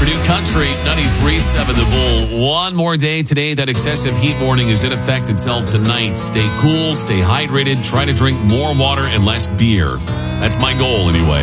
New Country 93.7 The Bull. One more day today. That excessive heat warning is in effect until tonight. Stay cool, stay hydrated, try to drink more water and less beer. That's my goal anyway.